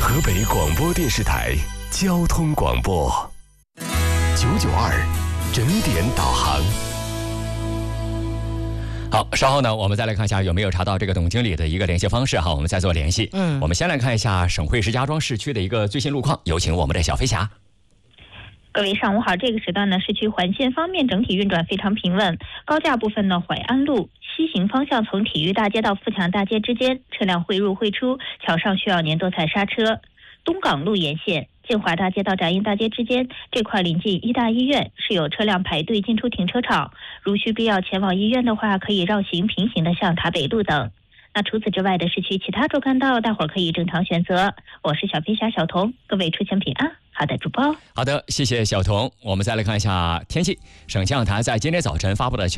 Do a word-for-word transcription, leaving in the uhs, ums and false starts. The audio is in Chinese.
河北广播电视台交通广播九九二整点导航。 好，稍后呢，我们再来看一下有没有查到这个董经理的一个联系方式哈，我们再做联系。嗯，我们先来看一下省会石家庄市区的一个最新路况，有请我们的小飞侠。 各位上午好，这个时段呢，市区环线方面整体运转非常平稳。高架部分呢，淮安路西行方向从体育大街到富强大街之间，车辆汇入汇出，桥上需要年多踩刹车。东港路沿线建华大街到展映大街之间，这块临近医大医院，是有车辆排队进出停车场，如需必要前往医院的话，可以绕行平行的向塔北路等。那除此之外的市区其他主干道，大伙儿可以正常选择。我是小飞侠小童，各位出行平安。好的，主播。 好的，谢谢小童。我们再来看一下天气。省气象台在今天早晨发布的